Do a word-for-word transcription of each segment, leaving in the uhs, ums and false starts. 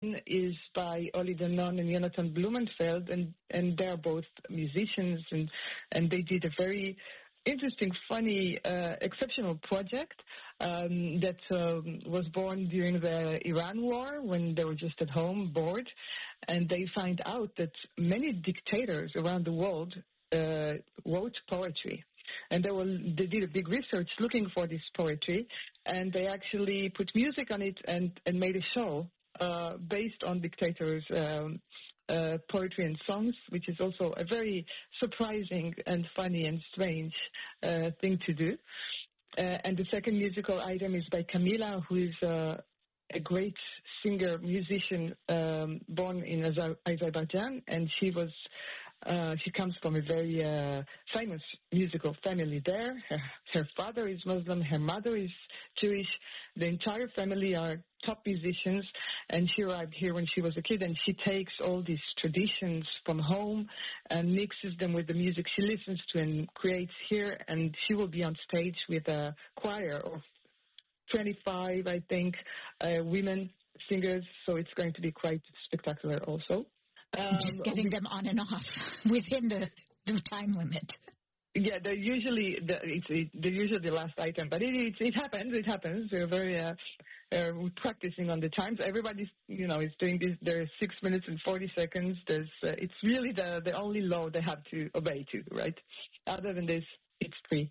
is by Oli Danon and Jonathan Blumenfeld, and, and they're both musicians, and, and they did a very interesting, funny, uh, exceptional project um, that um, was born during the Iran war when they were just at home, bored, and they find out that many dictators around the world uh, wrote poetry. And they, were, they did a big research looking for this poetry, and they actually put music on it and, and made a show uh, based on dictators' um, Uh, poetry and songs, which is also a very surprising and funny and strange uh, thing to do. Uh, and the second musical item is by Camila, who is uh, a great singer, musician, um, born in Azer- Azerbaijan, and she was uh, she comes from a very uh, famous musical family there. Her, her father is Muslim, her mother is Jewish. The entire family are top musicians, and she arrived here when she was a kid, and she takes all these traditions from home and mixes them with the music she listens to and creates here, and she will be on stage with a choir of twenty-five, I think, uh, women singers, so it's going to be quite spectacular also. Um, Just getting them on and off within the, the time limit. Yeah, they're usually the, it's it, they're usually the last item, but it it, it happens. It happens. They're very uh, uh, practicing on the times. Everybody's you know is doing this. There's six minutes and forty seconds. There's uh, it's really the the only law they have to obey to, right? Other than this, it's free.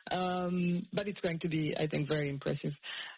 Um, but it's going to be, I think, very impressive.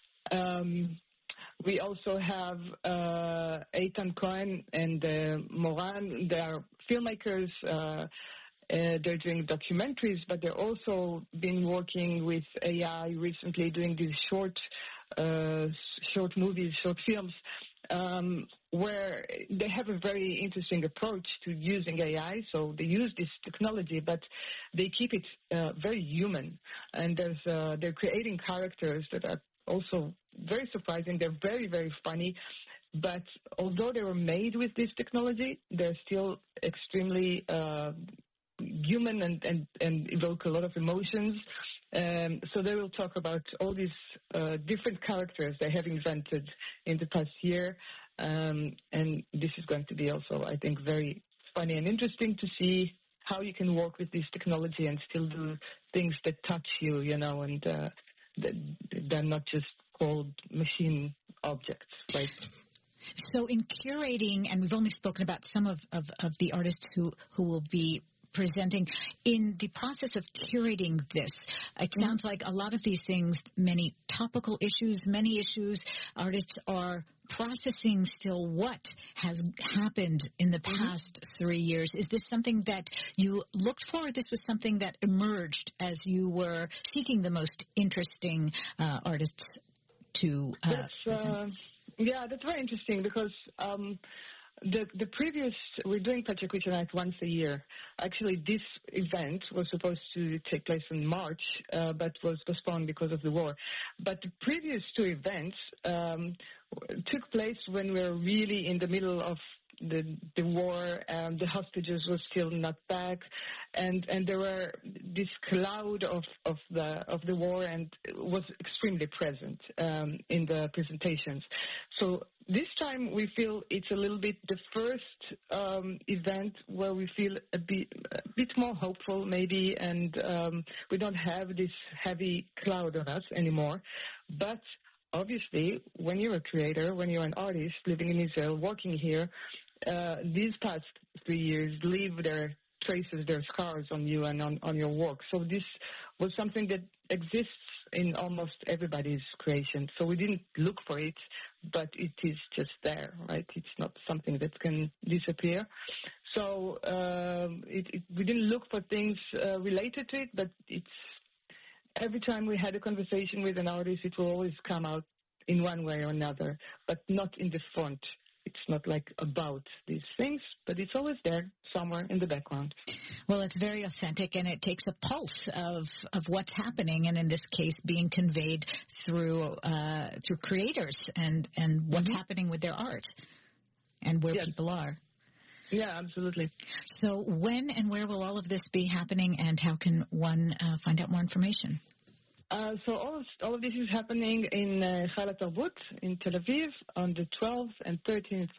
Um, we also have uh, Eitan Cohen and uh, Moran. They are filmmakers. Uh, Uh, they're doing documentaries, but they're also been working with A I recently, doing these short, uh, short movies, short films, um, where they have a very interesting approach to using A I. So they use this technology, but they keep it uh, very human. And there's uh, they're creating characters that are also very surprising. They're very, very funny. But although they were made with this technology, they're still extremely uh, human and, and, and evoke a lot of emotions. Um, so they will talk about all these uh, different characters they have invented in the past year. Um, and this is going to be also, I think, very funny and interesting to see how you can work with this technology and still do things that touch you, you know, and uh, that they're not just cold machine objects, right? So in curating, and we've only spoken about some of, of, of the artists who, who will be presenting, in the process of curating this, it sounds like a lot of these things, many topical issues, many issues, artists are processing still what has happened in the past mm-hmm. three years. Is this something that you looked for? Or this was something that emerged as you were seeking the most interesting uh, artists to uh, that's, uh, yeah, that's very interesting because um, The, the previous, we're doing Patrick Whitcher Night once a year. Actually, this event was supposed to take place in March, uh, but was postponed because of the war. But the previous two events um, took place when we were really in the middle of the, the war, and the hostages were still not back, and, and there were this cloud of, of the of the war, and it was extremely present um, in the presentations. So this time we feel it's a little bit the first um, event where we feel a bit, a bit more hopeful maybe, and um, we don't have this heavy cloud on us anymore. But obviously, when you're a creator, when you're an artist living in Israel, working here, uh, these past three years leave their traces, their scars on you and on, on your work. So this was something that exists in almost everybody's creation. So we didn't look for it, but it is just there, right? It's not something that can disappear. So um, it, it, we didn't look for things uh, related to it, but it's every time we had a conversation with an artist, it will always come out in one way or another, but not in the front. It's not like about these things, but it's always there somewhere in the background. Well, it's very authentic, and it takes a pulse of, of what's happening, and in this case, being conveyed through uh, through creators and, and what's mm-hmm. happening with their art and where yes. people are. Yeah, absolutely. So when and where will all of this be happening, and how can one uh, find out more information? Uh, so all of, all of this is happening in uh, Hala Tarbut in Tel Aviv on the twelfth and thirteenth